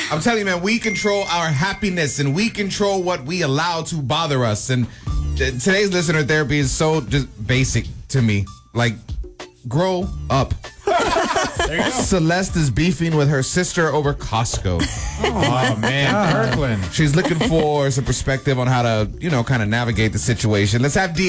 I'm telling you, man, we control our happiness and we control what we allow to bother us. And today's listener therapy is so just basic to me. Like, grow up. There you go. Celeste is beefing with her sister over Costco. Oh, man. Kirkland. She's looking for some perspective on how to, kind of navigate the situation. Let's have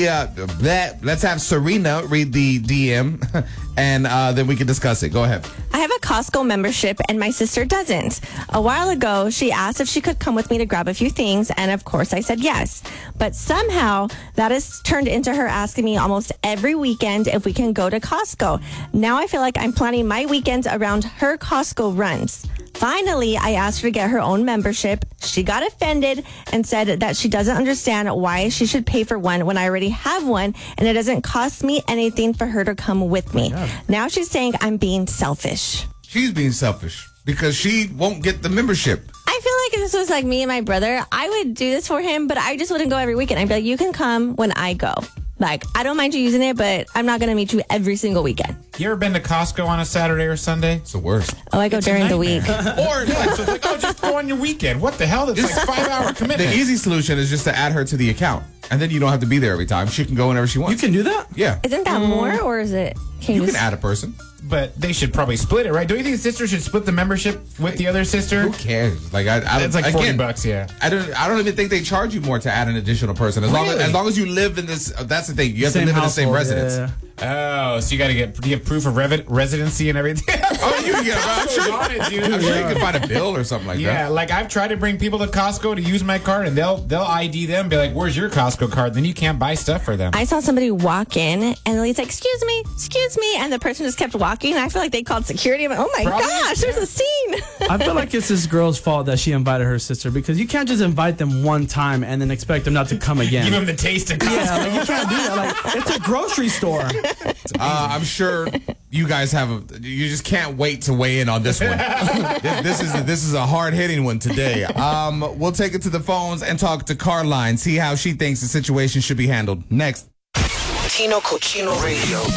let's have Serena read the DM, and then we can discuss it. Go ahead. I have a Costco membership, and my sister doesn't. A while ago, she asked if she could come with me to grab a few things, and of course, I said yes. But somehow, that has turned into her asking me almost every weekend if we can go to Costco. Now I feel like I'm planning my weekends around her Costco runs. Finally, I asked her to get her own membership. She got offended and said that she doesn't understand why she should pay for one when I already have one and it doesn't cost me anything for her to come with me. Now she's saying I'm being selfish. She's being selfish because she won't get the membership. I feel like if this was like me and my brother, I would do this for him, but I just wouldn't go every weekend. I'd be like, you can come when I go. Like, I don't mind you using it, but I'm not going to meet you every single weekend. You ever been to Costco on a Saturday or Sunday? It's the worst. Oh, I go during the week. Or, so it's like, just go on your weekend. What the hell? That's like 5-hour commitment. The easy solution is just to add her to the account. And then you don't have to be there every time. She can go whenever she wants. You can do that? Yeah. Isn't that more, or is it... You can add a person. But they should probably split it, right? Don't you think the sister should split the membership with the other sister? Who cares? Like, it's like $40, yeah. I don't even think they charge you more to add an additional person. As long as you live in this, that's the thing. You have to live in the same residence. Yeah. Oh, so you got to get proof of residency and everything. Oh, you can get I'm sure you can find a bill or something like that. Yeah, like I've tried to bring people to Costco to use my card, and they'll ID them, and be like, "Where's your Costco card?" Then you can't buy stuff for them. I saw somebody walk in, and the lady's like, excuse me, and the person just kept walking. I feel like they called security. I'm like, oh my gosh, there's a scene. I feel like it's this girl's fault that she invited her sister, because you can't just invite them one time and then expect them not to come again. Give them the taste of Costco. Yeah, like, you can't do that. Like, it's a grocery store. I'm sure you guys you just can't wait to weigh in on this one. This is a hard-hitting one today. We'll take it to the phones and talk to Carline, see how she thinks the situation should be handled. Next. Tino Cochino Radio.